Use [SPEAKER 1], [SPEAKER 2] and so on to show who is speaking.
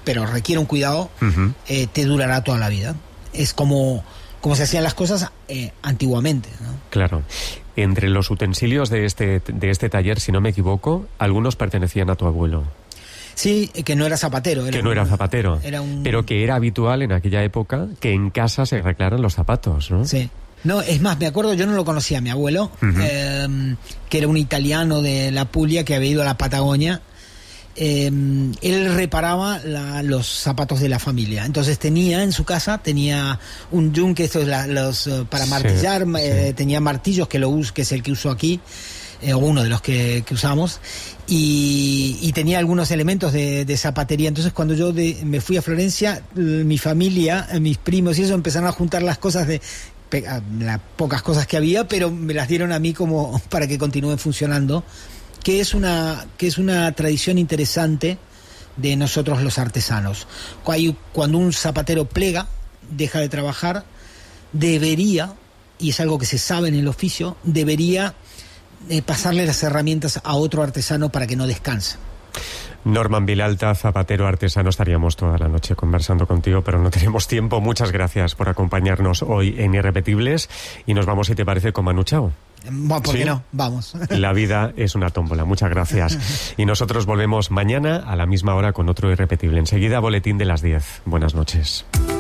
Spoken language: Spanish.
[SPEAKER 1] pero requiere un cuidado, te durará toda la vida. Es como se hacían las cosas antiguamente, ¿no?
[SPEAKER 2] Claro. Entre los utensilios de este taller, si no me equivoco, algunos pertenecían a tu abuelo.
[SPEAKER 1] Sí, que no era zapatero.
[SPEAKER 2] Pero que era habitual en aquella época que en casa se arreglaran los zapatos, ¿no?
[SPEAKER 1] Sí. No, es más, me acuerdo, yo no lo conocía a mi abuelo, que era un italiano de la Puglia que había ido a la Patagonia. Él reparaba los zapatos de la familia. Entonces en su casa tenía un yunque, esto es para martillar, tenía martillos que es el que uso aquí, uno de los que usamos, y tenía algunos elementos de zapatería. Entonces cuando yo me fui a Florencia, mi familia, mis primos y eso empezaron a juntar las cosas las pocas cosas que había, pero me las dieron a mí como para que continúen funcionando, que es una tradición interesante de nosotros los artesanos. Cuando un zapatero plega, deja de trabajar, debería, y es algo que se sabe en el oficio, debería pasarle las herramientas a otro artesano para que no descanse.
[SPEAKER 2] Norman Vilalta, zapatero artesano, estaríamos toda la noche conversando contigo, pero no tenemos tiempo. Muchas gracias por acompañarnos hoy en Irrepetibles y nos vamos, si te parece, con Manu Chao.
[SPEAKER 1] Bueno, ¿por qué no? Vamos.
[SPEAKER 2] La vida es una tómbola. Muchas gracias. Y nosotros volvemos mañana a la misma hora con otro Irrepetible. Enseguida, boletín de las 10. Buenas noches.